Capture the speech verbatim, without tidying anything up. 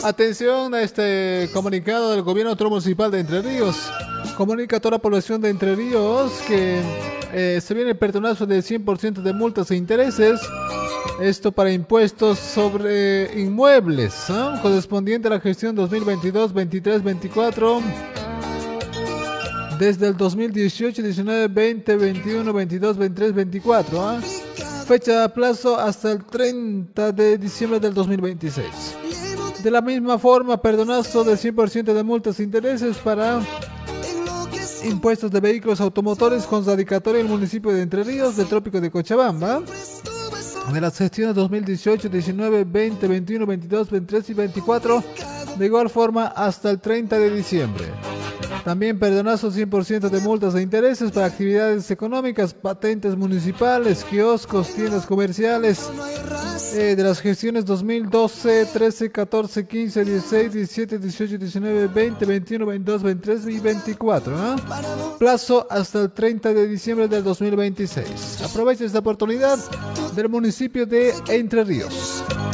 Atención a este comunicado del gobierno autónomo municipal de Entre Ríos. Comunica a toda la población de Entre Ríos que eh, se viene el perdonazo de cien por ciento de multas e intereses. Esto para impuestos sobre inmuebles, ¿eh? Correspondiente a la gestión dos mil veintidós, veintitrés, veinticuatro. Desde el dos mil dieciocho, diecinueve, veinte, veintiuno, veintidós, veintitrés, veinticuatro. ¿eh? Fecha de plazo hasta el treinta de diciembre del dos mil veintiséis. De la misma forma, perdonazo de cien por ciento de multas e intereses para impuestos de vehículos automotores con radicatoria en el municipio de Entre Ríos, del Trópico de Cochabamba. De las gestiones dos mil dieciocho, diecinueve, veinte, veintiuno, veintidós, veintitrés y veinticuatro, de igual forma hasta el treinta de diciembre. También perdonazo cien por ciento de multas e intereses para actividades económicas, patentes municipales, kioscos, tiendas comerciales, eh, de las gestiones dos mil doce, trece, catorce, quince, dieciséis, diecisiete, dieciocho, diecinueve, veinte, veintiuno, veintidós, veintitrés y veinticuatro. ¿eh? Plazo hasta el treinta de diciembre del dos mil veintiséis. Aprovecha esta oportunidad del municipio de Entre Ríos.